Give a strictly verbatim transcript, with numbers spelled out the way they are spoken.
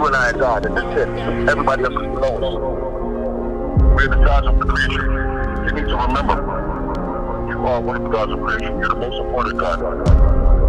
you and I are God, and that's it. Everybody else is below us. We're the gods of creation. You need to remember, you are one of the gods of creation. You're the most important God.